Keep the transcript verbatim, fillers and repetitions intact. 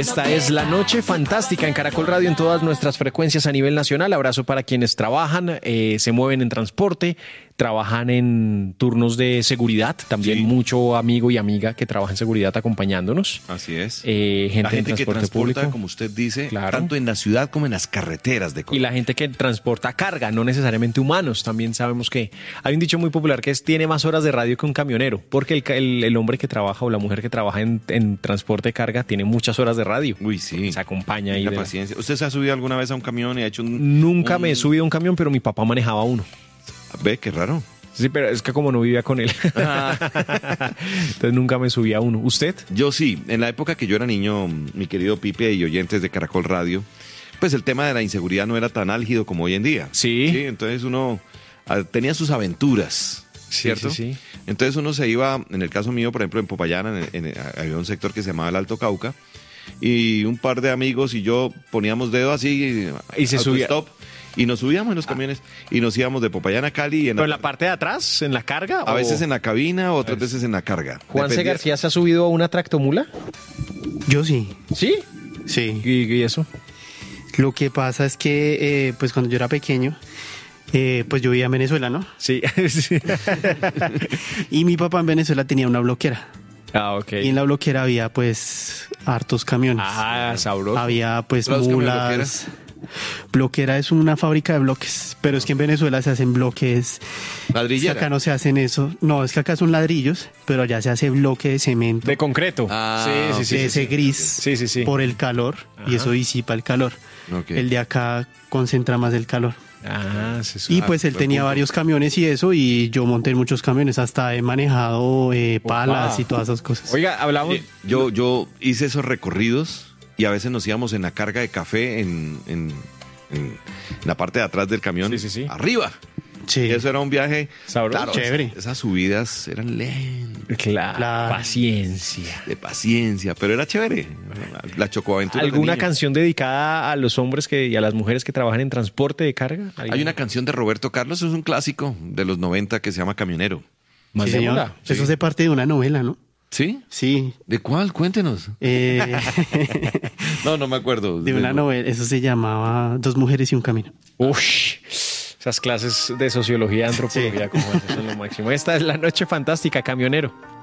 Esta es La Noche Fantástica en Caracol Radio en todas nuestras frecuencias a nivel nacional. Abrazo para quienes trabajan, eh, se mueven en transporte, trabajan en turnos de seguridad. También sí. Mucho amigo y amiga que trabaja en seguridad acompañándonos. Así es. Eh, gente, la gente en que transporte transporta, público, como usted dice, claro. Tanto en la ciudad como en las carreteras de Colombia. Y la gente que transporta carga, no necesariamente humanos. También sabemos que hay un dicho muy popular que es tiene más horas de radio que un camionero, porque el, el, el hombre que trabaja o la mujer que trabaja en, en transporte de carga tiene muchas horas de radio. Uy, sí. Se acompaña ahí. La de... paciencia. ¿Usted se ha subido alguna vez a un camión y ha hecho un... Nunca un... me he subido a un camión, pero mi papá manejaba uno. Ve, qué raro. Sí, pero es que como no vivía con él. Ah. Entonces nunca me subí a uno. ¿Usted? Yo sí. En la época que yo era niño, mi querido Pipe y oyentes de Caracol Radio, pues el tema de la inseguridad no era tan álgido como hoy en día. Sí. Sí, entonces uno ah, tenía sus aventuras, ¿cierto? Sí, sí, sí. Entonces uno se iba, en el caso mío, por ejemplo, en Popayán, en, en, había un sector que se llamaba el Alto Cauca, y un par de amigos y yo poníamos dedo así, y se subía. Stop, y nos subíamos en los camiones ah. y nos íbamos de Popayán a Cali. En ¿Pero en la parte de atrás, en la carga? A o... veces en la cabina, otras veces, veces en la carga. ¿Juan C. García se ha subido a una tractomula? Yo sí. ¿Sí? Sí. ¿Y, y eso? Lo que pasa es que, eh, pues cuando yo era pequeño, eh, pues yo vivía en Venezuela, ¿no? Sí. sí. Y mi papá en Venezuela tenía una bloquera. Ah, ok. Y en la bloquera había, pues, hartos camiones. Ah, sabroso. Había, pues, mulas. Bloquera es una fábrica de bloques, pero es que en Venezuela se hacen bloques. ¿Ladrillera? Es que acá no se hacen eso. No, es que acá son ladrillos, pero allá se hace bloque de cemento. De concreto. Ah, sí, sí, sí. De sí, ese sí. gris. Sí, sí, sí. Por el calor. Ajá. Y eso disipa el calor. Okay. El de acá concentra más el calor. Ah, sí, sí. Y pues él tenía punto. varios camiones y eso, y yo monté en muchos camiones, hasta he manejado eh, palas Opa. y todas esas cosas. Oiga, hablamos. Eh, yo, yo hice esos recorridos y a veces nos íbamos en la carga de café en, en, en la parte de atrás del camión, sí, sí, sí. arriba. Sí. Y eso era un viaje sabroso, claro, chévere. Esas subidas eran lentas. Claro, claro. Paciencia. De paciencia, pero era chévere. La chocoaventura. ¿Alguna canción dedicada a los hombres que, y a las mujeres que trabajan en transporte de carga? Hay una canción de Roberto Carlos, es un clásico de los noventa que se llama Camionero. Sí, señor. Sí. Eso hace parte de una novela, ¿no? ¿Sí? Sí. ¿De cuál? Cuéntenos. Eh... no, no me acuerdo. De una novela, eso se llamaba Dos mujeres y un camino. Ush. Esas clases de sociología, antropología, sí. Como esas son lo máximo. Esta es La Noche Fantástica, Camionero.